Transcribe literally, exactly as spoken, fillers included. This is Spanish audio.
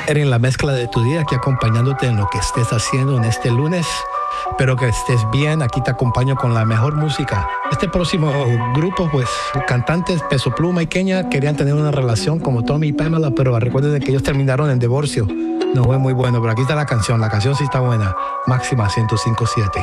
en la mezcla de tu día, aquí acompañándote en lo que estés haciendo en este lunes. Espero que estés bien, aquí te acompaño con la mejor música. Este próximo grupo, pues, cantantes Peso Pluma y Kenia querían tener una relación como Tommy y Pamela, pero recuerden que ellos terminaron en divorcio. No fue muy bueno, pero aquí está la canción, la canción sí está buena. Máxima ciento cinco punto siete.